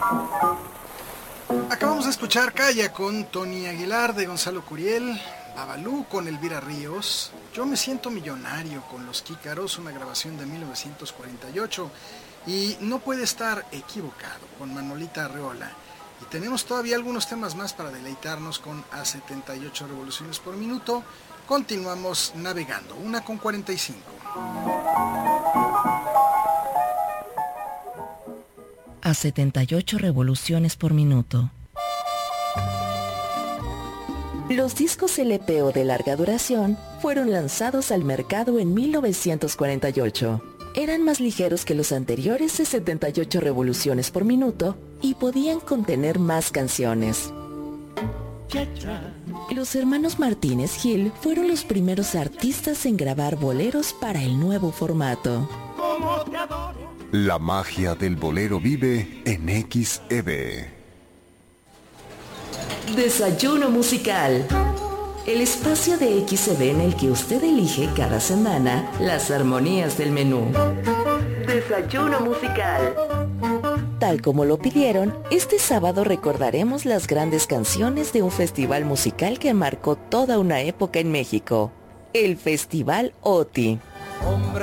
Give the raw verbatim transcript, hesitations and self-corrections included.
Acabamos de escuchar Calla con Tony Aguilar de Gonzalo Curiel, Babalú con Elvira Ríos, Yo me siento millonario con Los Kícaros, una grabación de mil novecientos cuarenta y ocho, y No puede estar equivocado con Manolita Arreola. Y tenemos todavía algunos temas más para deleitarnos con A setenta y ocho revoluciones por minuto. Continuamos navegando, una con cuarenta y cinco. A setenta y ocho revoluciones por minuto. Los discos L P o de larga duración fueron lanzados al mercado en mil novecientos cuarenta y ocho. Eran más ligeros que los anteriores de setenta y ocho revoluciones por minuto y podían contener más canciones. Los hermanos Martínez Gil fueron los primeros artistas en grabar boleros para el nuevo formato. La magia del bolero vive en X E B. Desayuno musical. El espacio de X E B en el que usted elige cada semana las armonías del menú. Desayuno musical. Tal como lo pidieron, este sábado recordaremos las grandes canciones de un festival musical que marcó toda una época en México, el Festival OTI.